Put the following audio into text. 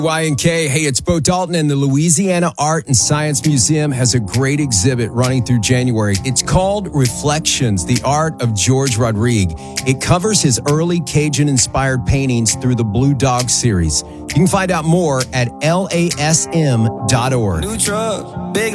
Y&K. Hey, it's Bo Dalton, and the Louisiana Art and Science Museum has a great exhibit running through January. It's called Reflections, the Art of George Rodrigue. It covers his early Cajun-inspired paintings through the Blue Dog series. You can find out more at lasm.org. New truck, big